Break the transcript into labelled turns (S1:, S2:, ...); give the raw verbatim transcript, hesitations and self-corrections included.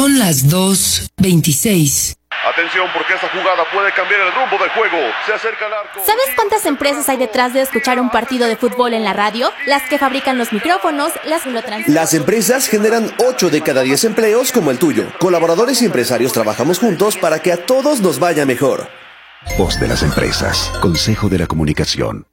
S1: Son las dos veintiséis.
S2: Atención, porque esta jugada puede cambiar el rumbo del juego. Se acerca al arco.
S3: ¿Sabes cuántas empresas hay detrás de escuchar un partido de fútbol en la radio? Las que fabrican los micrófonos, las que lo transmiten.
S4: Las empresas generan ocho de cada diez empleos como el tuyo. Colaboradores y empresarios trabajamos juntos para que a todos nos vaya mejor.
S5: Voz de las empresas. Consejo de la Comunicación.